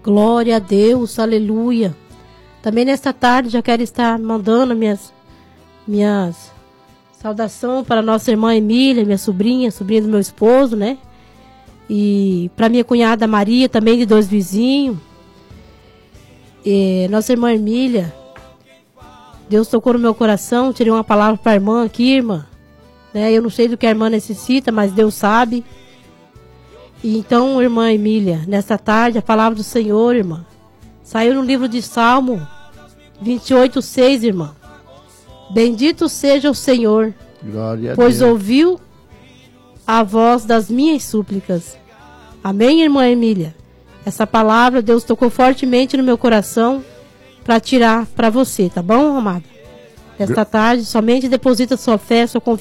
Glória a Deus, aleluia. Também nesta tarde já quero estar mandando minhas saudações para a nossa irmã Emília, minha sobrinha do meu esposo, né? E para minha cunhada Maria, também de 2 vizinhos. E nossa irmã Emília, Deus tocou no meu coração, tirei uma palavra para a irmã aqui, irmã. Né? Eu não sei do que a irmã necessita, mas Deus sabe. E então, irmã Emília, nesta tarde, a palavra do Senhor, irmã, saiu no livro de Salmo 28:6, irmã. Bendito seja o Senhor, pois ouviu a voz das minhas súplicas. Amém, irmã Emília? Essa palavra Deus tocou fortemente no meu coração para tirar para você, tá bom, amada? Esta tarde, somente deposita sua fé, sua confiança